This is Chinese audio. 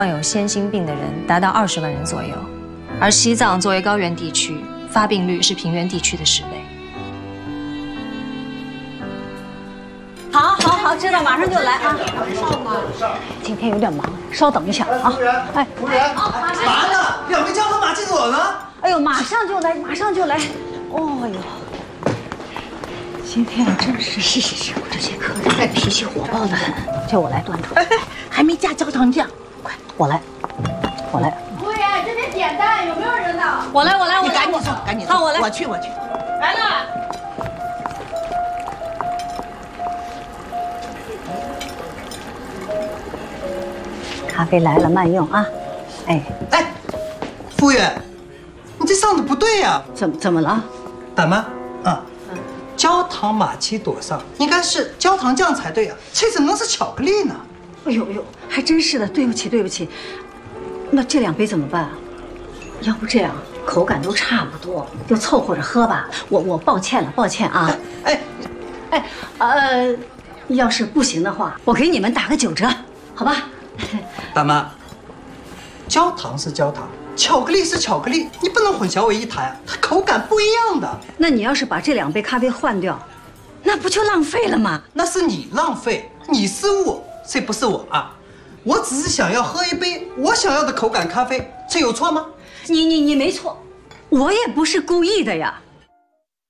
患有先心病的人达到20万人左右，而西藏作为高原地区，发病率是平原地区的10倍。 好，知道，马上就来啊。今天有点忙，稍等一下啊。哎， 服务员，嘛呢？2杯焦糖玛奇朵呢？ 哎呦，马上就来，马上就来。哦呦，今天真是，我这些客人脾气火爆的很，叫我来端出来。 还没加焦糖酱， 快，我来。 服务员，这边点单，有没有人呢？ 我来， 你赶紧送，赶紧送。 好，我来。 我去。 来了。 咖啡来了，慢用啊。哎， 服务员，你这上的不对呀。 怎么了？ 大妈啊，焦糖玛奇朵上应该是焦糖酱才对呀，这怎么能是巧克力呢？ 哎呦，还真是的，对不起。那这2杯怎么办啊？要不这样，口感都差不多，就凑合着喝吧。我抱歉啊。要是不行的话，我给你们打个9折，好吧？ 大妈，焦糖是焦糖，巧克力是巧克力，你不能混淆为一谈啊，它口感不一样的。 那你要是把这2杯咖啡换掉，那不就浪费了吗？ 那是你浪费，你失误，这不是我啊。我只是想要喝一杯我想要的口感咖啡，这有错吗？ 你没错，我也不是故意的呀。